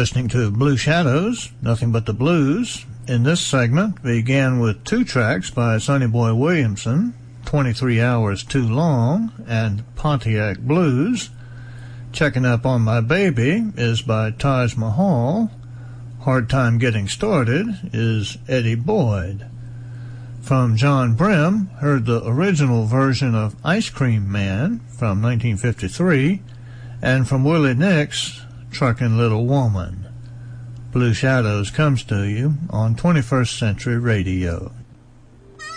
listening to Blue Shadows, Nothing But the Blues. In this segment, began with two tracks by Sonny Boy Williamson, 23 Hours Too Long and Pontiac Blues. Checking Up on My Baby is by Taj Mahal. Hard Time Getting Started is Eddie Boyd. From John Brim, heard the original version of Ice Cream Man from 1953, and from Willie Nix, Truckin' Little Woman. Blue Shadows comes to you on 21st Century Radio.